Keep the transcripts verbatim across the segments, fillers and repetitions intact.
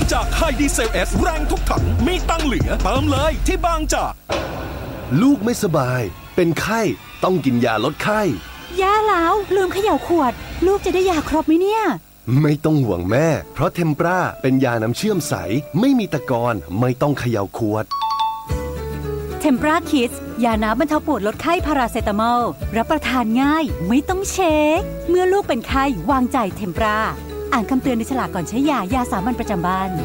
จากไฮดีเซลเอสแรงทุกถังมีตังเหลือเติมเลยที่บางจากลูกไม่สบายเป็นไข้ต้องกินยาลดไข้แย่แล้วลืมเขย่าขวดลูกจะได้ยาครบไหมเนี่ยไม่ต้องห่วงแม่เพราะเทมปราเป็นยาน้ำเชื่อมใสไม่มีตะกอนไม่ต้องเขย่าขวดเทมปราคิดยาน้ำบรรเทาปวดลดไข้พาราเซตามอลรับประทานง่ายไม่ต้องเช็คเมื่อลูกเป็นไข้วางใจเทมปราอ่านคำเตือนในฉลากก่อนใช้ยายาสามัญประจำบ้าน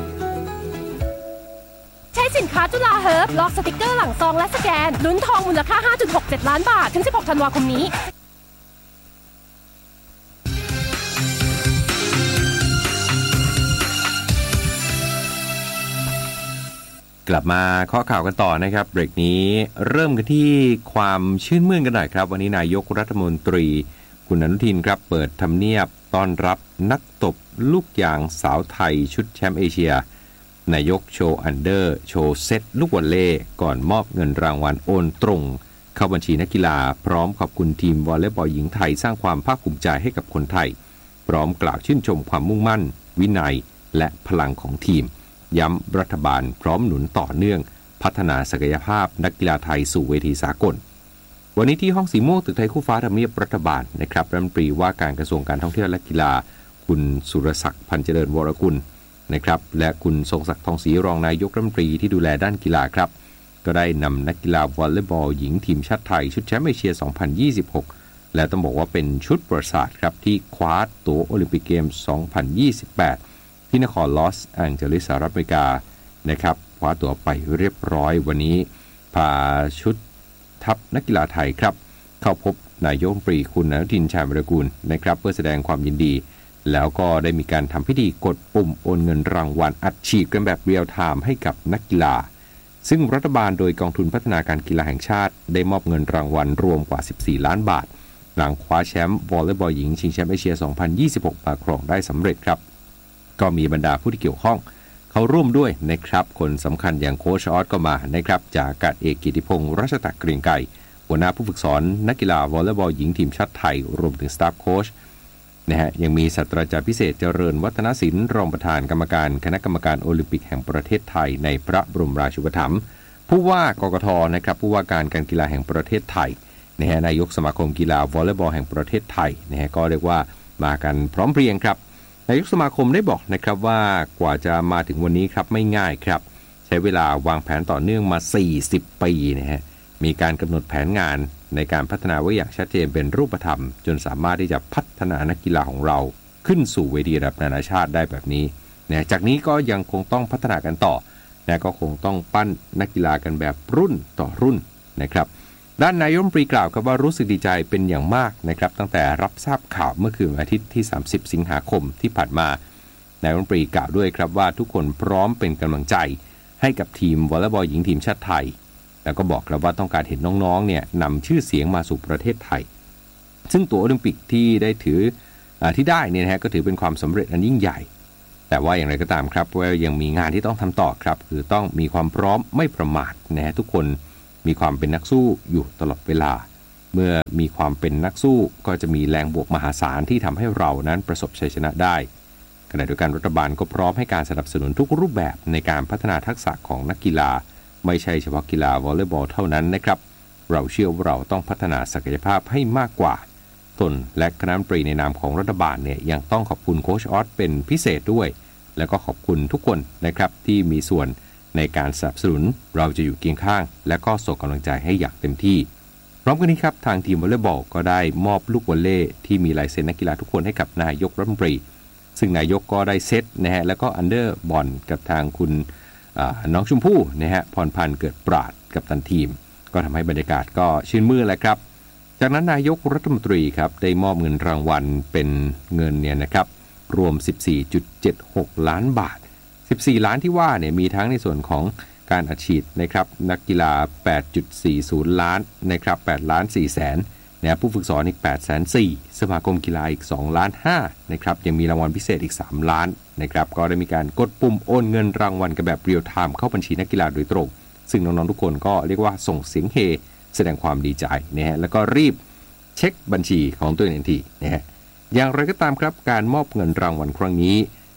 ใช้สินค้าจุฬาเฮิร์บลอกสติกเกอร์หลังซองและสแกนลุ้นทองมูลค่า ห้าจุดหกเจ็ด ล้านบาทถึงสิบหกธันวาคมนี้กลับมาข้อข่าวกันต่อนะครับเบรกนี้เริ่มกันที่ความชื่นมื่นกันหน่อยครับวันนี้นายกรัฐมนตรีคุณอนุทินครับเปิดทำเนียบต้อนรับนักตบลูกยางสาวไทยชุดแชมป์เอเชียนายกโชว์อันเดอร์โชว์เซตลูกวอลเลย์ก่อนมอบเงินรางวัลโอนตรงเข้าบัญชีนักกีฬาพร้อมขอบคุณทีมวอลเลย์บอลหญิงไทยสร้างความภาคภูมิใจให้กับคนไทยพร้อมกล่าวชื่นชมความมุ่งมั่นวินัยและพลังของทีมย้ำรัฐบาลพร้อมหนุนต่อเนื่องพัฒนาศักยภาพนักกีฬาไทยสู่เวทีสากลวันนี้ที่ห้องสีม่วงตึกไทยคู่ฟ้าทำเนียบรัฐบาลนะครับรัฐมนตรีว่าการกระทรวงการท่องเที่ยวและกีฬาคุณสุรศักดิ์พันเจริญวรกุลนะครับและคุณทรงศักดิ์ทองศรีรองนายกรัฐมนตรีที่ดูแลด้านกีฬาครับก็ได้นำนักกีฬาวอลเลย์บอลหญิงทีมชาติไทยชุดแชมป์เอเชียสองพันยี่สิบหกและต้องบอกว่าเป็นชุดประวัติศาสตร์ครับที่คว้าตั๋วโอลิมปิกเกมสองพันยี่สิบแปดที่นครลอสแองเจลิสสหรัฐอเมริกานะครับคว้าตั๋วไปเรียบร้อยวันนี้พาชุดทัพนักกีฬาไทยครับเข้าพบนายกรัฐมนตรีคุณอนุทินชาญวิรากูลนะครับเพื่อแสดงความยินดีแล้วก็ได้มีการทำพิธีกดปุ่มโอนเงินรางวัลอัดฉีดกันแบบเรียลไทม์ให้กับนักกีฬาซึ่งรัฐบาลโดยกองทุนพัฒนาการกีฬาแห่งชาติได้มอบเงินรางวัลรวมกว่าสิบสี่ล้านบาทหลังคว้าแชมป์วอลเลย์บอลหญิงชิงแชมป์เอเชียสองพันยี่สิบหกมาครองได้สำเร็จครับก็มีบรรดาผู้ที่เกี่ยวข้องเขาร่วมด้วยนะครับคนสำคัญอย่างโค้ชออสก็มานะครับจากอากาศเอกกิติพงษ์รัชตะเกรียงไกรหัวหน้าผู้ฝึกสอนนักกีฬาวอลเลย์บอลหญิงทีมชาติไทยรวมถึงสตาฟโค้ชนะฮะยังมีศาสตราจารย์พิเศษเจริญวัฒนศิลป์รองประธานกรรมการคณะกรรมการโอลิมปิกแห่งประเทศไทยในพระบรมราชูปถัมภ์ผู้ว่ากกท.นะครับผู้ว่าการการกีฬาแห่งประเทศไทยนะฮะนายกสมาคมกีฬาวอลเลย์บอลแห่งประเทศไทยนะฮะก็เรียกว่ามากันพร้อมเพรียงครับนายกสมาคมได้บอกนะครับว่ากว่าจะมาถึงวันนี้ครับไม่ง่ายครับใช้เวลาวางแผนต่อเนื่องมาสี่สิบปีนะฮะมีการกำหนดแผนงานในการพัฒนาไว้อย่างชัดเจนเป็นรูปธรรมจนสามารถที่จะพัฒนานักกีฬาของเราขึ้นสู่เวทีระดับนานาชาติได้แบบนี้นะจากนี้ก็ยังคงต้องพัฒนากันต่อนะก็คงต้องปั้นนักกีฬากันแบบรุ่นต่อรุ่นนะครับด้านนายกรัฐมนตรีกล่าวครับว่ารู้สึกดีใจเป็นอย่างมากนะครับตั้งแต่รับทราบข่าวเมื่อคืนวันอาทิตย์ที่สามสิบสิงหาคมที่ผ่านมานายกรัฐมนตรีกล่าวด้วยครับว่าทุกคนพร้อมเป็นกำลังใจให้กับทีมวอลเลย์บอลหญิงทีมชาติไทยแล้วก็บอกครับว่าต้องการเห็นน้องๆเนี่ยนำชื่อเสียงมาสู่ประเทศไทยซึ่งตั๋วโอลิมปิกที่ได้ถือที่ได้เนี่ยนะฮะก็ถือเป็นความสำเร็จอันยิ่งใหญ่แต่ว่าอย่างไรก็ตามครับว่ายังมีงานที่ต้องทำต่อครับคือต้องมีความพร้อมไม่ประมาทนะฮะทุกคนมีความเป็นนักสู้อยู่ตลอดเวลาเมื่อมีความเป็นนักสู้ก็จะมีแรงบวกมหาศาลที่ทำให้เรานั้นประสบชัยชนะได้ขณะเดียวกันรัฐบาลก็พร้อมให้การสนับสนุนทุกรูปแบบในการพัฒนาทักษะของนักกีฬาไม่ใช่เฉพาะกีฬาวอลเลย์บอลเท่านั้นนะครับเราเชื่อว่าเราต้องพัฒนาศักยภาพให้มากกว่าตนและคณะรัฐมนตรีในนามของรัฐบาลเนี่ยยังต้องขอบคุณโค้ชออสเป็นพิเศษด้วยแล้วก็ขอบคุณทุกคนนะครับที่มีส่วนในการสนับสนุนเราจะอยู่เคียงข้างและก็ส่งกำลังใจให้อย่างเต็มที่พร้อมกันนี้ครับทางทีมวอลเลย์บอลก็ได้มอบลูกวอลเลย์ที่มีลายเซ็นนักกีฬาทุกคนให้กับนายกรัฐมนตรีซึ่งนายกก็ได้เซตนะฮะแล้วก็อันเดอร์บอลกับทางคุณน้องชมพู่นะฮะพรพันธ์เกิดปราดกับตันทีมก็ทำให้บรรยากาศก็ชื่นมื่นแล้วครับจากนั้นนายกรัฐมนตรีครับได้มอบเงินรางวัลเป็นเงินเนี่ยนะครับรวม สิบสี่จุดเจ็ดหก ล้านบาทสิบสี่ล้านที่ว่าเนี่ยมีทั้งในส่วนของการอัดฉีดนะครับนักกีฬา แปดจุดสี่ศูนย์ ล้านนะครับแปดล้านสี่แสนนะผู้ฝึกสอนอีก แปดแสนสี่ สมาคมกีฬาอีกสองล้านห้านะครับยังมีรางวัลพิเศษอีกสามล้านนะครับก็ได้มีการกดปุ่มโอนเงินรางวัลกันแบบเรียลไทม์เข้าบัญชีนักกีฬาโดยตรงซึ่งน้องๆทุกคนก็เรียกว่าส่งเสียงเฮแสดงความดีใจนะฮะแล้วก็รีบเช็คบัญชีของตัวเองทันทีนะฮะอย่างไรก็ตามครับการมอบเงินรางวัลครั้งนี้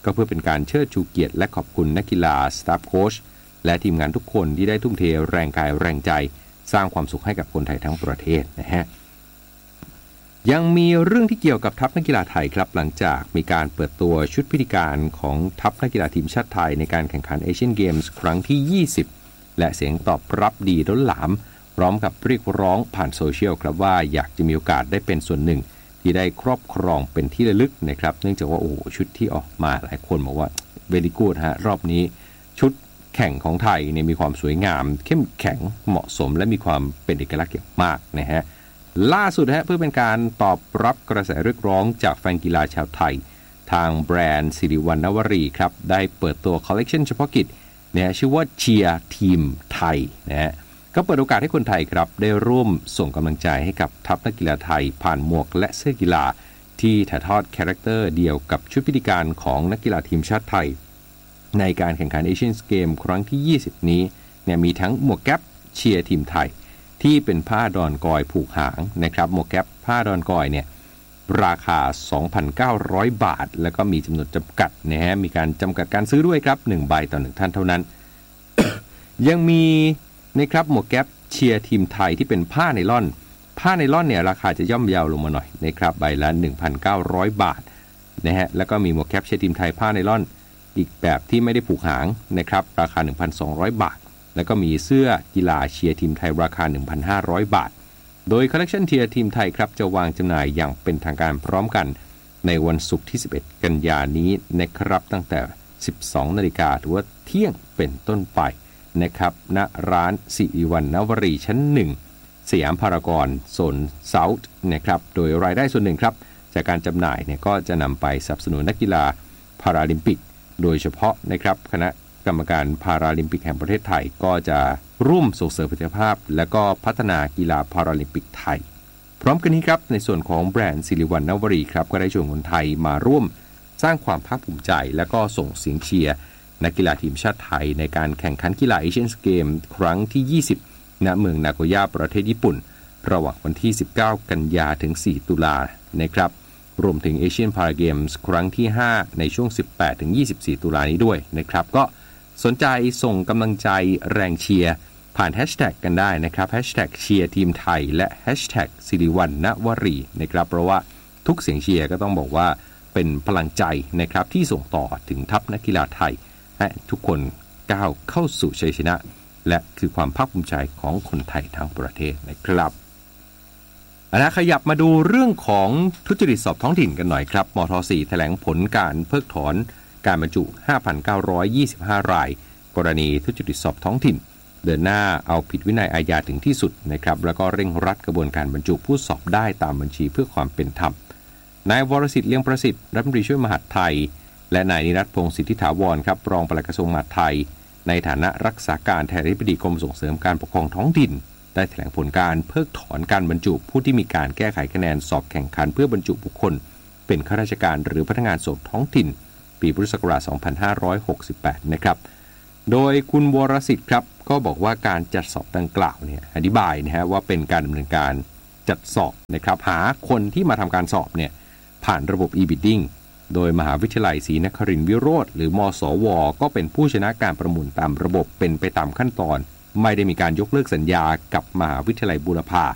ก็เพื่อเป็นการเชิดชูเกียรติและขอบคุณนักกีฬาสตาฟโค้ชและทีมงานทุกคนที่ได้ทุ่มเทแรงกายแรงใจสร้างความสุขให้กับคนไทยทั้งประเทศนะฮะยังมีเรื่องที่เกี่ยวกับทัพนักกีฬาไทยครับหลังจากมีการเปิดตัวชุดพิธีการของทัพนักกีฬาทีมชาติไทยในการแข่งขันเอเชียนเกมส์ครั้งที่ยี่สิบและเสียงตอบรับดีล้นหลามพร้อมกับเรียกร้องผ่านโซเชียลครับว่าอยากจะมีโอกาสได้เป็นส่วนหนึ่งที่ได้ครอบครองเป็นที่ระลึกนะครับเนื่องจากว่าโอ้โหชุดที่ออกมาหลายคนบอกว่าเวลี่กู๊ดฮะรอบนี้ชุดแข่งของไทยเนี่ยมีความสวยงามเข้มแข็งเหมาะสมและมีความเป็นเอกลักษณ์อย่างมากนะฮะล่าสุดฮะเพื่อเป็นการตอบรับกระแสเรียกร้องจากแฟนกีฬาชาวไทยทางแบรนด์สิริวัณณวรีครับได้เปิดตัวคอลเลกชันเฉพาะกิจนะชื่อว่าเชียร์ทีมไทยนะฮะก็เปิดโอกาสให้คนไทยครับได้ร่วมส่งกำลังใจให้กับทัพนักกีฬาไทยผ่านหมวกและเสื้อกีฬาที่ถ่ายทอดคาแรคเตอร์เดียวกับชุดพิธีการของนักกีฬาทีมชาติไทยในการแข่งขันเอเชียนเกมครั้งที่ยี่สิบนี้เนี่ยมีทั้งหมวกแก๊ปเชียร์ทีมไทยที่เป็นผ้าดอนกอยผูกหางนะครับหมวกแก๊ปผ้าดอนกอยเนี่ยราคา สองพันเก้าร้อย บาทแล้วก็มีจำนวนจำกัดนะฮะมีการจำกัดการซื้อด้วยครับหนึ่งใบต่อหนึ่งท่านเท่านั้น ยังมีนะครับหมวกแก๊ปเชียร์ทีมไทยที่เป็นผ้าไนล่อนผ้าไนล่อนเนี่ยราคาจะย่อมเยาวลงมาหน่อยนะครับใบละ หนึ่งพันเก้าร้อย บาทนะฮะแล้วก็มีหมวกแก๊ปเชียร์ทีมไทยผ้าไนล่อนอีกแบบที่ไม่ได้ผูกหางนะครับราคา หนึ่งพันสองร้อย บาทแล้วก็มีเสื้อกีฬาเชียร์ทีมไทยราคา หนึ่งพันห้าร้อย บาทโดยคอลเลคชันเชียร์ทีมไทยครับจะวางจำหน่ายอย่างเป็นทางการพร้อมกันในวันศุกร์ที่สิบเอ็ดกันยายนนี้นะครับตั้งแต่ สิบสองนาฬิกา หรือว่าเที่ยงเป็นต้นไปนะครับณร้านสิริวัณณวรีชั้นหนึ่งสยามพารากอนโซนเซาท์นะครับโดยรายได้ส่วนหนึ่งครับจากการจำหน่ายเนี่ยก็จะนำไปสนับสนุนนักกีฬาพาราลิมปิกโดยเฉพาะนะครับคณะกรรมการพาราลิมปิกแห่งประเทศไทยก็จะร่วมส่งเสริมประสิทธิภาพและก็พัฒนากีฬาพาราลิมปิกไทยพร้อมกันนี้ครับในส่วนของแบรนด์สิริวัณณวรีครับก็ได้ชวนคนไทยมาร่วมสร้างความภาคภูมิใจและก็ส่งเสียงเชียร์นักกีฬาทีมชาติไทยในการแข่งขันกีฬาเอเชียนเกมครั้งที่ยี่สิบณเมืองนาโกย่าประเทศญี่ปุ่นระหว่างวันที่สิบเก้ากันยาถึงสี่ตุลานะครับรวมถึงเอเชียนพาราเกมส์ครั้งที่ห้าในช่วงสิบแปดถึงยี่สิบสี่ตุลานี้ด้วยนะครับก็สนใจส่งกำลังใจแรงเชียร์ผ่านแฮชแท็กกันได้นะครับแฮชแท็กเชียร์ทีมไทยและแฮชแท็กสิริวัณณวรีนะครับเพราะว่าทุกเสียงเชียร์ก็ต้องบอกว่าเป็นพลังใจนะครับที่ส่งต่อถึงทัพนักกีฬาไทยให้ทุกคนก้าวเข้าสู่ชัยชนะและคือความภาคภูมิใจของคนไทยทั้งประเทศนะครับอันนะขยับมาดูเรื่องของทุจริตสอบท้องถิ่นกันหน่อยครับมท.สี่แถลงผลการเพิกถอนการบรรจุ ห้าพันเก้าร้อยยี่สิบห้า รายกรณีทุจริตสอบท้องถิ่นเดินหน้าเอาผิดวินัยอาญาถึงที่สุดนะครับแล้วก็เร่งรัดกระบวนการบรรจุผู้สอบได้ตามบัญชีเพื่อความเป็นธรรมนายวรสิทธิ์เลี้ยงประสิทธิ์รัฐมนตรีช่วยมหาดไทยและนายนิรัตน์พงษ์สิทธิถาวรครับรองปลัดกระทรวงมหาดไทยในฐานะรักษาการแทนอธิบดีกรมส่งเสริมการปกครองท้องถิ่นได้แถลงผลการเพิกถอนการบรรจุผู้ที่มีการแก้ไขคะแนนสอบแข่งขันเพื่อบรรจุบุคคลเป็นข้าราชการหรือพนักงานส่งท้องถิ่นปีพุทธศักราชสองพันห้าร้อยหกสิบแปดนะครับโดยคุณวรสิทธิ์ครับก็บอกว่าการจัดสอบดังกล่าวเนี่ยอธิบายนะฮะว่าเป็นการดำเนินการจัดสอบนะครับหาคนที่มาทำการสอบเนี่ยผ่านระบบ e-bidding โดยมหาวิทยาลัยศรีนครินทร์วิโรธหรือมสวก็เป็นผู้ชนะการประมูลตามระบบเป็นไปตามขั้นตอนไม่ได้มีการยกเลิกสัญญากับมหาวิทยาลัยบูรพา